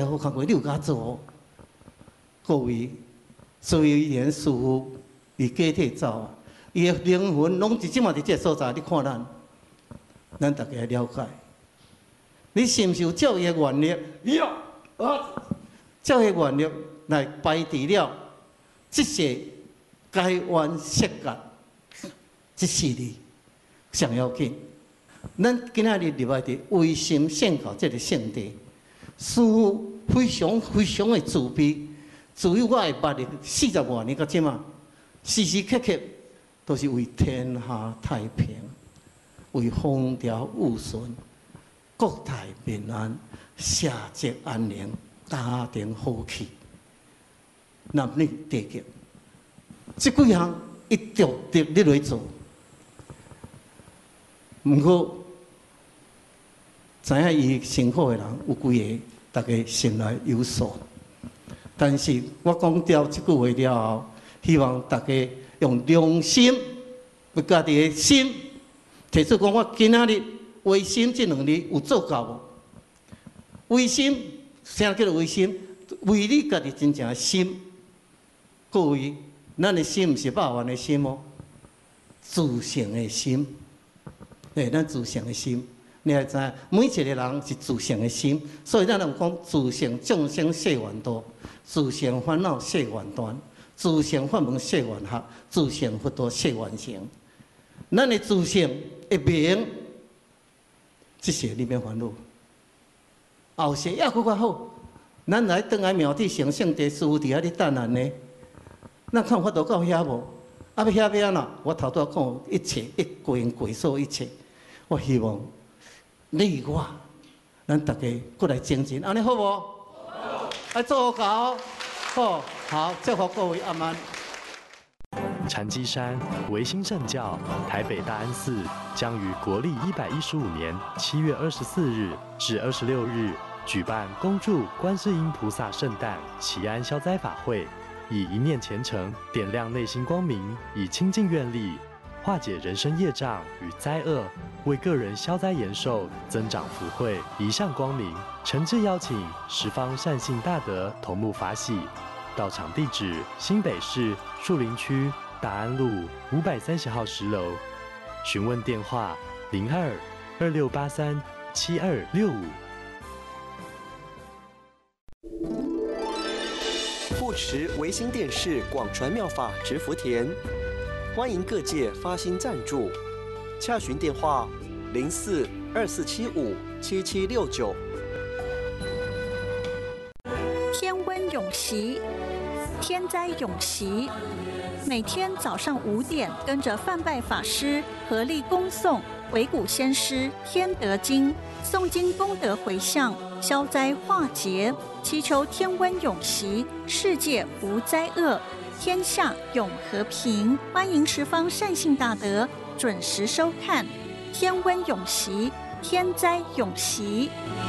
的好工课，你有甲做？各位，所以伊连师傅伊假体走啊，伊的灵魂拢是即马伫这个所在。你看咱大家了解，你是毋是有照伊的愿力？有啊，照伊的愿力来排除了这些该冤设假，这四字上要紧。咱今仔日入来伫唯心献教这个圣地，师父非常的慈悲。自有我会捌的40多年到即嘛，时时刻刻都是为天下太平，为风调雨顺、国泰民安、社稷安宁、家庭和气、男女团结，这几项一直你来做。毋过，知影伊辛苦的人有几个，大家心内有数。但是我讲掉这句话了后，希望大家用良心，为家己的心提出讲，我今仔日为心这2字有做到无？为心，啥叫做为心？为你家己真正的心。各位，咱的心毋是百万的心哦，自性的心。咱自性的心。你也知，每一个人是自性的心，所以咱有讲自性众生世缘多，自性烦恼世缘端，自性法门世缘合，自性佛道世缘行。咱的自性会明，这些你免烦恼。后世也搁较好，咱来转来庙体成圣地，师父伫遐咧等咱呢。咱看法度到遐无？要遐要安怎？我头拄讲一切一归归所一切，我希望。你我，咱大家过来精进，安尼好无？好，来做好，好，祝福各位阿曼。 禅机山唯心圣教台北大安寺将于国历115年7月24日至26日举办恭祝观世音菩萨圣诞祈安消灾法会，以一念虔诚点亮内心光明，以清净愿力化解人生业障与灾厄，为个人消灾延寿、增长福慧，一向光明。诚挚邀请十方善信大德同沐法喜。到场地址：新北市树林区大安路530号10楼。询问电话：02-2683-7265。 护持维新电视广传妙法植福田，欢迎各界发心赞助，洽询电话04-2475-7769。 天温永息，天灾永息。每天早上5点，跟着范拜法师合力恭诵维古先师天德经，诵经功德回向，消灾化劫，祈求天温永息，世界无灾厄，天下永和平。欢迎十方善信大德准时收看《天温永息，天灾永息》。